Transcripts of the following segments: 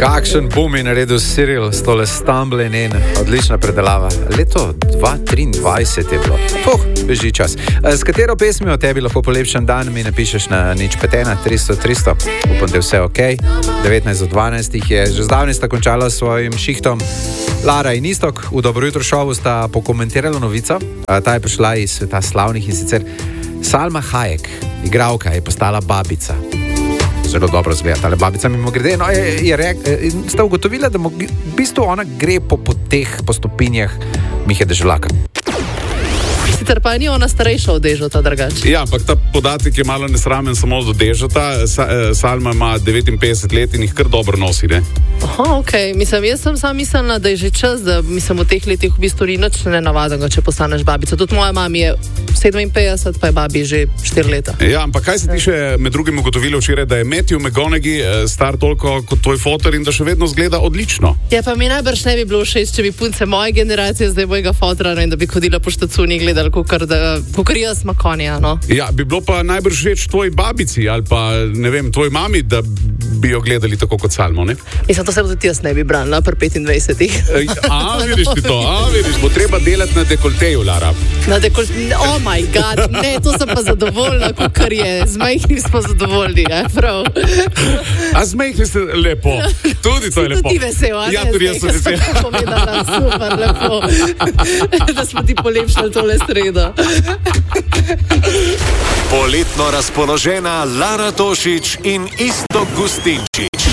Kakšen boom je naredil Cyril s tole Stumbling In, odlična predelava. Leto 2023 je bilo. Beži čas. S katero pesmijo tebi lahko polepšan dan, mi napišeš na 051 300 300. Upam, da je vse ok. 19:12 je že zdavnaj sta končala s svojim šihtom. Lara in Istok v Dobro jutro šovu sta pokomentirala novico. Ta je prišla iz sveta slavnih in sicer Salma Hayek, igralka, je postala babica. Zelo dobro zgleda, ale babica mimo grede. No, ste ugotovili, da v bistvu ona gre po poteh, po stopinjah Mihe Deželaka. Sicer pa ni ona starejša od Dežota, drugače. Ja, ampak ta podatek je malo nesramen samo do Dežota. Salma ima 59 let in jih kar dobro nosi, ne? Aha, okej. Mislim, jaz sem sama mislila, da je že čas, da v teh letih v bistvu ni nič nenavadnega, če postaneš babica. Tudi moja mama je 57, pa je babi že 4 leta. Ja, ampak kaj se tiče, med drugim ugotovili včeraj, da je Matthew McConaughey star toliko kot tvoj fotor in da še vedno zgleda odlično. Ja, pa mi najbrž ne bi bilo všeč, če bi punce moje generacije, zdaj mojega fotora, in da bi hodila po štacuni in gledali, kakor jaz Makonija, no. Ja, bi bilo pa najbrž všeč tvoji babici ali pa, ne vem, tvoji mami, da bi jo gledali tako kot Salmo, ne? Mislim, to se tudi jaz ne bi branila pri 25. Vidiš ti to, vidiš, bo treba delati na dekolteju, Lara. Na dekolteju, oh my god, ne, to sem pa zadovoljna, kakor je, z majhnim smo zadovoljni, prav. A z majhnim ste lepo, tudi to je lepo. Tudi ti vesel, a ne? Ja, tudi jaz sem vesel. Povedala, super, lepo, da smo ti polepšali tole sredo. Poletno razpoložena Lara Tošić in Istok Gustinčič.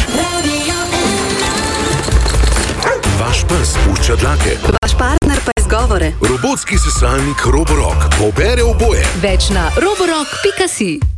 Vaš pes pušča dlake. Vaš partner pa izgovore. Robotski sesalnik Roborock pobere oboje. Več na roborock.si.